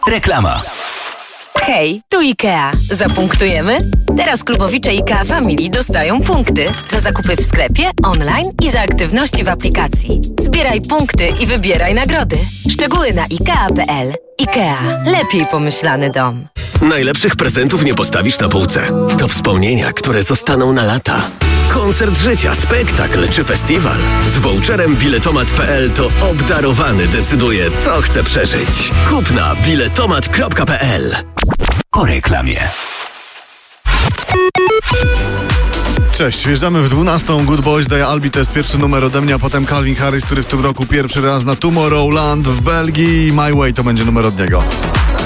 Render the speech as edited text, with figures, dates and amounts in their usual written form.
Reklama. Hej, tu IKEA. Zapunktujemy? Teraz klubowicze IKEA Family dostają punkty za zakupy w sklepie, online i za aktywności w aplikacji. Zbieraj punkty i wybieraj nagrody. Szczegóły na IKEA.pl. IKEA. Lepiej pomyślany dom. Najlepszych prezentów nie postawisz na półce. To wspomnienia, które zostaną na lata. Koncert życia, spektakl czy festiwal. Z voucherem biletomat.pl to obdarowany decyduje, co chce przeżyć. Kup na biletomat.pl. Po reklamie. Cześć, wjeżdżamy w 12. Good Boys daje Albi, to jest pierwszy numer ode mnie, a potem Calvin Harris, który w tym roku pierwszy raz na Tomorrowland w Belgii. My Way to będzie numer od niego.